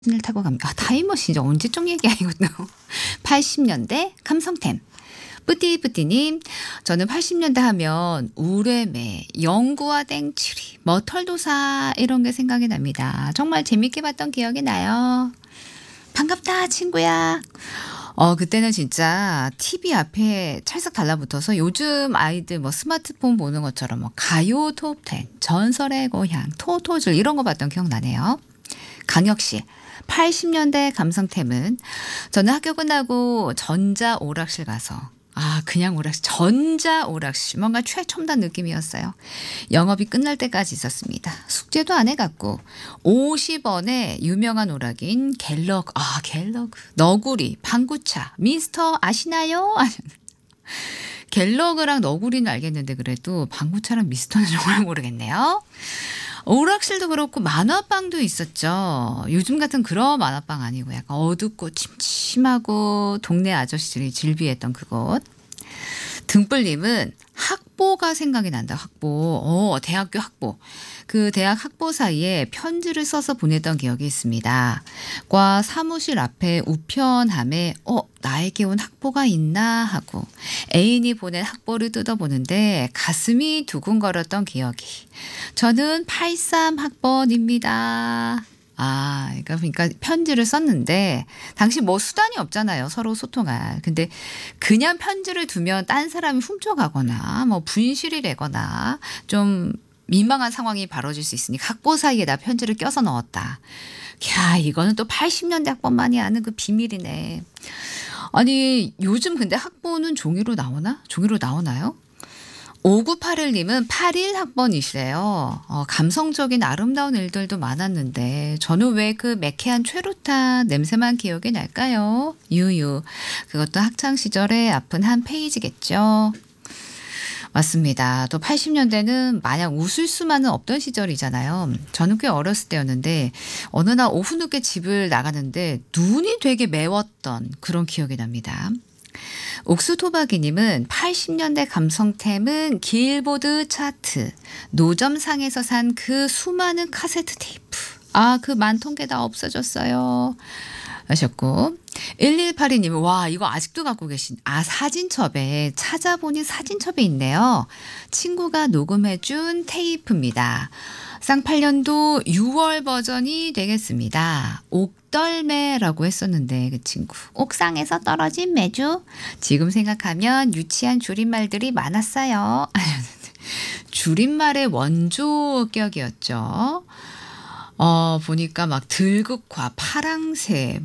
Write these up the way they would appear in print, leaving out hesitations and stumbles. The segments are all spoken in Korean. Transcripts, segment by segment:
을 타고 갑니다. 타임머신 이제 언제적 얘기야 이것도. 80년대 감성템. 뿌띠뿌띠님, 저는 80년대 하면 우레메, 영구와 땡츄리, 머털도사 이런 게 생각이 납니다. 정말 재밌게 봤던 기억이 나요. 반갑다 친구야. 그때는 진짜 TV 앞에 찰싹 달라붙어서 요즘 아이들 뭐 스마트폰 보는 것처럼 뭐 가요 톱10, 전설의 고향, 토토즐 이런 거 봤던 기억 나네요. 강혁 씨, 80년대 감성템은 저는 학교 끝나고 전자 오락실 가서 그냥 오락실, 전자 오락실 뭔가 최첨단 느낌이었어요. 영업이 끝날 때까지 있었습니다. 숙제도 안 해갔고 50원에 유명한 오락인 갤러그, 갤러그, 너구리, 방구차, 미스터 아시나요? 갤러그랑 너구리는 알겠는데 그래도 방구차랑 미스터는 정말 모르겠네요. 오락실도 그렇고 만화방도 있었죠. 요즘 같은 그런 만화방 아니고 약간 어둡고 침침하고 동네 아저씨들이 즐비했던 그곳. 등불님은 학보가 생각이 난다. 학보. 대학교 학보. 그 대학 학보 사이에 편지를 써서 보냈던 기억이 있습니다. 과 사무실 앞에 우편함에 나에게 온 학보가 있나 하고 애인이 보낸 학보를 뜯어보는데 가슴이 두근거렸던 기억이. 저는 83학번입니다. 그러니까 편지를 썼는데 당시 뭐 수단이 없잖아요. 서로 소통할. 근데 그냥 편지를 두면 딴 사람이 훔쳐가거나 뭐 분실이 되거나 좀 민망한 상황이 벌어질 수 있으니 학보 사이에다 편지를 껴서 넣었다. 이거는 또 80년대 학번만이 아는 그 비밀이네. 아니 요즘 근데 학보는 종이로 나오나? 종이로 나오나요? 5981님은 81학번이시래요. 감성적인 아름다운 일들도 많았는데 저는 왜 그 매캐한 최루타 냄새만 기억이 날까요? 유유. 그것도 학창시절의 아픈 한 페이지겠죠. 맞습니다. 또 80년대는 마냥 웃을 수만은 없던 시절이잖아요. 저는 꽤 어렸을 때였는데 어느 날 오후 늦게 집을 나가는데 눈이 되게 매웠던 그런 기억이 납니다. 옥수토박이님은 80년대 감성템은 길보드 차트, 노점상에서 산 그 수많은 카세트 테이프. 그 많던 게 다 없어졌어요. 하셨고 1182님은 와 이거 아직도 갖고 계신 사진첩에 찾아보니 사진첩에 있네요. 친구가 녹음해준 테이프입니다. 쌍팔년도 6월 버전이 되겠습니다. 옥덜매라고 했었는데 그 친구 옥상에서 떨어진 매주. 지금 생각하면 유치한 줄임말들이 많았어요. 줄임말의 원조격이었죠. 보니까 막 들국화, 파랑새,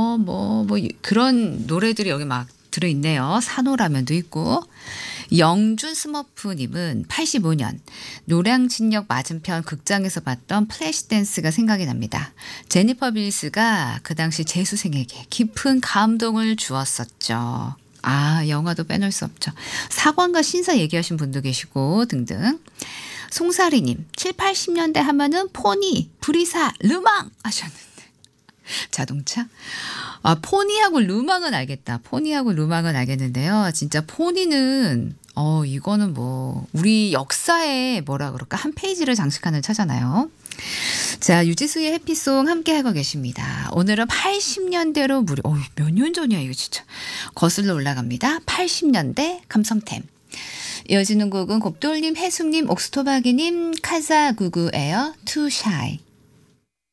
그런 노래들이 여기 막 들어있네요. 산호라면도 있고. 영준 스머프님은 85년 노량진역 맞은편 극장에서 봤던 플래시댄스가 생각이 납니다. 제니퍼 빌스가 그 당시 재수생에게 깊은 감동을 주었었죠. 영화도 빼놓을 수 없죠. 사관과 신사 얘기하신 분도 계시고 등등. 송사리님 7, 80년대 하면은 포니, 브리사, 르망 하셨는데 자동차? 포니하고 르망은 알겠다. 포니하고 르망은 알겠는데요. 진짜 포니는 이거는 뭐 우리 역사에 뭐라 그럴까 한 페이지를 장식하는 차잖아요. 자, 유지수의 해피송 함께 하고 계십니다. 오늘은 80년대로 몇 년 전이야 이거 진짜. 거슬러 올라갑니다. 80년대 감성템. 이어지는 곡은 곱돌님, 해숙님, 옥스토바기님, 카자구구에어, 투 샤이.